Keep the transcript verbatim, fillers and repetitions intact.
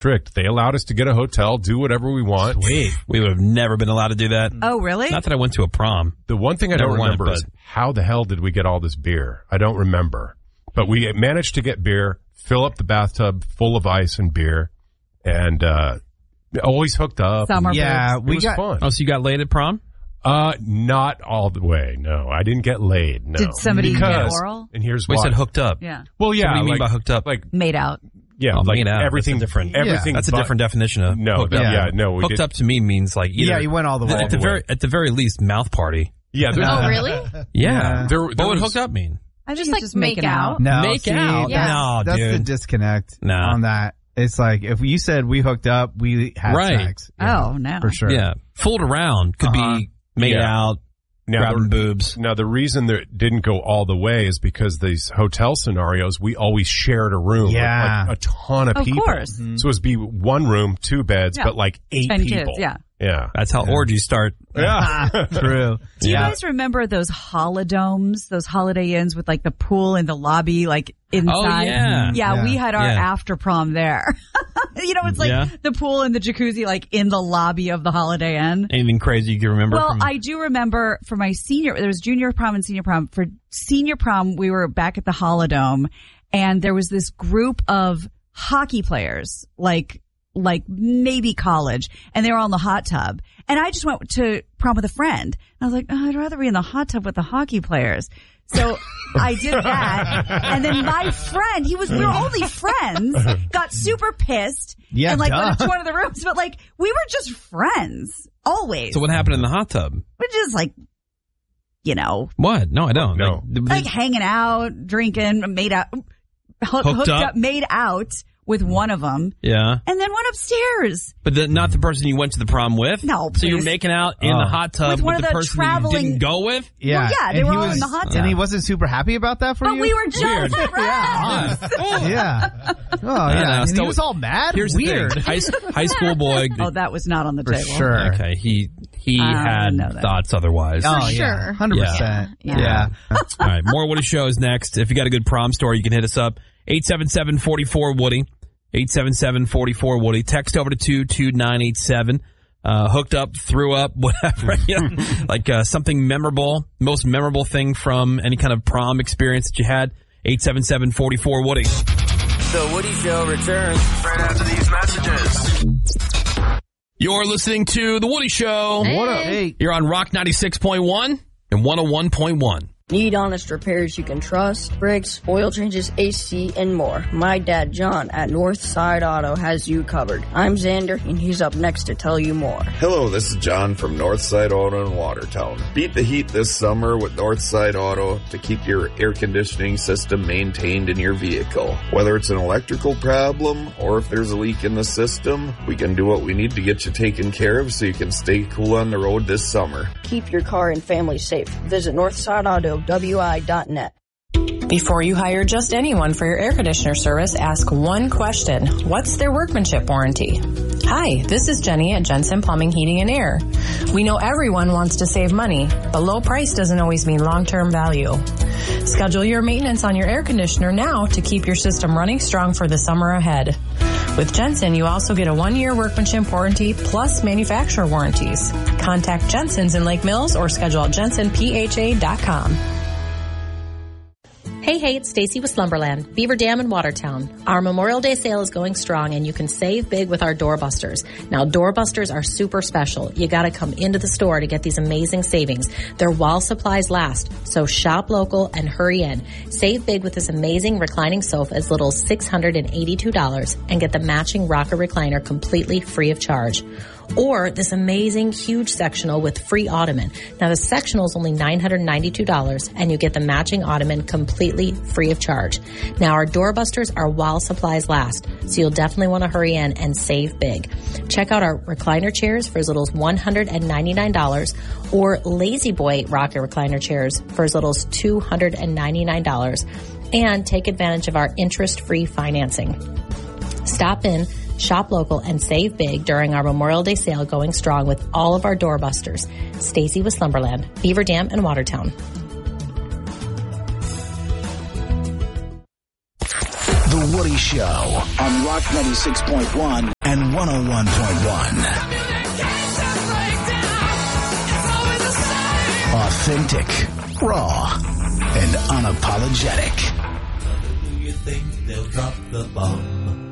strict. They allowed us to get a hotel, do whatever we want. Sweet. We would have never been allowed to do that. Oh, really? Not that I went to a prom. The one thing I don't Never went, remember is but- how the hell did we get all this beer? I don't remember. But we managed to get beer, fill up the bathtub full of ice and beer, and uh always hooked up. Summer Yeah, It we was got. fun. Oh, so you got laid at prom? Uh, not all the way. No, I didn't get laid. No. Did somebody get because, oral? And here's We why. said hooked up. Yeah. Well, yeah. So what do you mean like, by hooked up? Like, Made out. yeah, Oh, like made out. everything That's a different- Everything. That's a but- different definition of No, hooked that- up. yeah, no. We Hooked did, up to me means like either Yeah, you went all the way. at the the very way. at the very least mouth party. Yeah. There, Oh, really? Yeah. Yeah. There, What there would was- hooked up mean? I Just think like it's just make making out. out. No, Make see, out. Yeah. No, that's dude. the disconnect Nah. on that. It's like if you said we hooked up, we had Right. sex. Oh, no. For sure. Yeah. Fooled around could Uh-huh. be made Yeah. out, Now, grabbing the, boobs. now, the reason that it didn't go all the way is because these hotel scenarios, we always shared a room Yeah. with like a ton of Of people. course. So it was be one room, two beds, Yeah. but like eight Ten people. kids, yeah. Yeah. That's how orgies start. Yeah. True. Do you Yeah. guys remember those holodomes, those Holiday Inns with like the pool in the lobby, like inside? Oh, yeah. Yeah, Yeah. we had our Yeah. after prom there. You know, it's like Yeah. the pool and the jacuzzi like in the lobby of the Holiday Inn. Anything crazy you can remember? Well, from, I do remember for my senior, there was junior prom and senior prom. For senior prom, we were back at the Holodome and there was this group of hockey players, like, like maybe college, and they were all in the hot tub. And I just went to prom with a friend. And I was like, oh, I'd rather be in the hot tub with the hockey players. So I did that. And then my friend, he was, we were only friends, got super pissed. Yeah, and like duh. went into one of the rooms, but like we were just friends. Always. so what happened in the hot tub? We're just like, you know, What? No, I don't. No. Like, like hanging out, drinking, made out, hooked, hooked up? up, made out with one of them, yeah. and then went upstairs. But the, not the person you went to the prom with? No, So you're please. making out in Oh. the hot tub With with, one of the the person that you traveling- didn't go with? Yeah. Well, yeah, they And were he all in was- the hot And tub. he wasn't super happy about that for But you? we were just Weird. friends. Yeah. Oh, yeah. know, And he still- was all mad? Here's Weird. the thing. High, s- high school boy. Oh, that was not on the For table. sure. Okay, he he I had know that. thoughts otherwise. Oh, sure. yeah. one hundred percent. Yeah. Yeah. All right, more Woody shows next. If you got a good prom story, you can hit us up. eight seven seven, four four, Woody. eight seven seven, four four, Woody. Text over to two two nine eight seven. Uh, hooked up, threw up, whatever. You know, like uh, something memorable, most memorable thing from any kind of prom experience that you had. eight seven seven, four four, Woody. The Woody Show returns right after these messages. You're listening to The Woody Show. What up? Hey. You're on Rock ninety-six point one and one oh one point one. Need honest repairs you can trust, brakes, oil changes, A C, and more. My dad, John, at Northside Auto has you covered. I'm Xander, and he's up next to tell you more. Hello, this is John from Northside Auto in Watertown. Beat the heat this summer with Northside Auto to keep your air conditioning system maintained in your vehicle. Whether it's an electrical problem or if there's a leak in the system, we can do what we need to get you taken care of so you can stay cool on the road this summer. Keep your car and family safe. Visit Northside Auto W I dot net. Before you hire just anyone for your air conditioner service, ask one question. What's their workmanship warranty? Hi, this is Jenny at Jensen Plumbing, Heating, and Air. We know everyone wants to save money, but low price doesn't always mean long-term value. Schedule your maintenance on your air conditioner now to keep your system running strong for the summer ahead. With Jensen, you also get a one-year workmanship warranty plus manufacturer warranties. Contact Jensen's in Lake Mills or schedule at jensen p h a dot com. Hey, hey, it's Stacy with Slumberland, Beaver Dam in Watertown. Our Memorial Day sale is going strong and you can save big with our doorbusters. Now, doorbusters are super special. You gotta come into the store to get these amazing savings. They're while supplies last, so shop local and hurry in. Save big with this amazing reclining sofa as little as six hundred eighty-two dollars and get the matching rocker recliner completely free of charge. Or this amazing huge sectional with free ottoman. Now the sectional is only nine hundred ninety-two dollars and you get the matching ottoman completely free of charge. Now our doorbusters are while supplies last, so you'll definitely want to hurry in and save big. Check out our recliner chairs for as little as one hundred ninety-nine dollars or Lazy Boy rocker recliner chairs for as little as two hundred ninety-nine dollars, and take advantage of our interest-free financing. Stop in, shop local, and save big during our Memorial Day sale going strong with all of our doorbusters. Stacy with Slumberland, Beaver Dam, and Watertown. The Woody Show on Rock ninety-six point one and one oh one point one. Authentic, raw, and unapologetic. Do you think they'll drop the bomb?